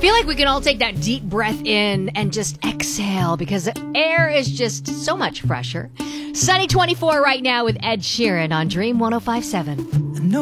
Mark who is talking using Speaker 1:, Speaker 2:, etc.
Speaker 1: feel like we can all take that deep breath in and just exhale because the air is just so much fresher. Sunny 24 right now with Ed Sheeran on Dream 105.7.